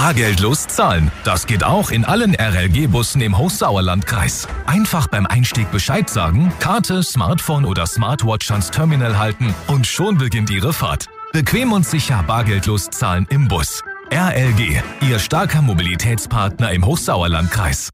Bargeldlos zahlen. Das geht auch in allen RLG-Bussen im Hochsauerlandkreis. Einfach beim Einstieg Bescheid sagen, Karte, Smartphone oder Smartwatch ans Terminal halten und schon beginnt Ihre Fahrt. Bequem und sicher bargeldlos zahlen im Bus. RLG, Ihr starker Mobilitätspartner im Hochsauerlandkreis.